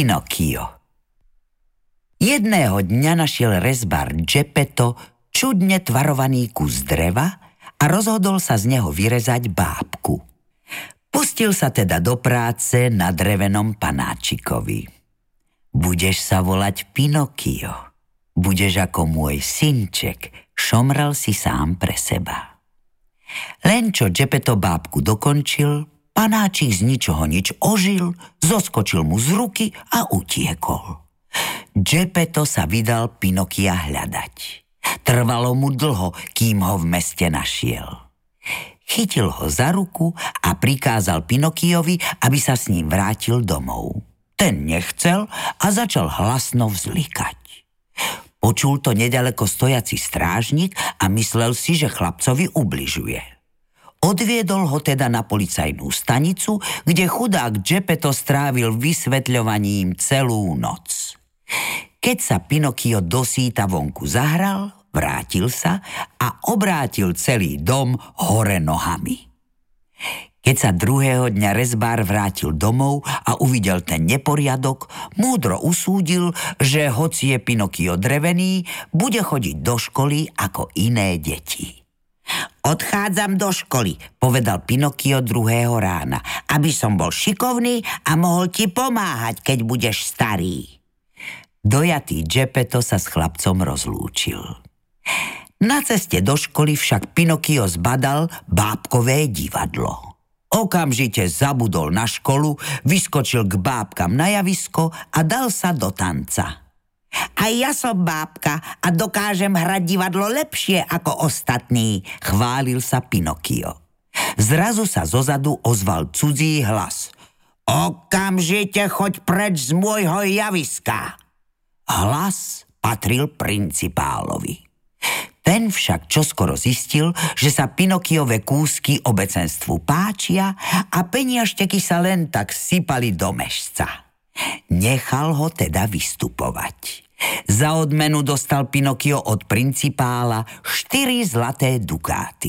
Pinokio. Jedného dňa našiel rezbár Geppetto čudne tvarovaný kus dreva a rozhodol sa z neho vyrezať bábku. Pustil sa teda do práce na drevenom panáčikovi. Budeš sa volať Pinokio. Budeš ako môj synček, šomral si sám pre seba. Len čo Geppetto bábku dokončil, panáčik z ničoho nič ožil, zoskočil mu z ruky a utiekol. Geppetto sa vydal Pinokia hľadať. Trvalo mu dlho, kým ho v meste našiel. Chytil ho za ruku a prikázal Pinokiovi, aby sa s ním vrátil domov. Ten nechcel a začal hlasno vzlikať. Počul to nedaleko stojaci strážnik a myslel si, že chlapcovi ubližuje. Odviedol ho teda na policajnú stanicu, kde chudák Geppetto strávil vysvetľovaním celú noc. Keď sa Pinokio dosýta vonku zahral, vrátil sa a obrátil celý dom hore nohami. Keď sa druhého dňa rezbár vrátil domov a uvidel ten neporiadok, múdro usúdil, že hoci je Pinokio drevený, bude chodiť do školy ako iné deti. Odchádzam do školy, povedal Pinokio druhého rána, aby som bol šikovný a mohol ti pomáhať, keď budeš starý. Dojatý Geppetto sa s chlapcom rozlúčil. Na ceste do školy však Pinokio zbadal bábkové divadlo. Okamžite zabudol na školu, vyskočil k bábkam na javisko a dal sa do tanca. Aj ja som bábka a dokážem hrať divadlo lepšie ako ostatní, chválil sa Pinokio. Zrazu sa zozadu ozval cudzí hlas. Okamžite choď preč z môjho javiska. Hlas patril principálovi. Ten však čoskoro zistil, že sa Pinokiove kúsky obecenstvu páčia a peniažteky sa len tak sypali do mešca. Nechal ho teda vystupovať. Za odmenu dostal Pinokio od principála 4 zlaté dukáty.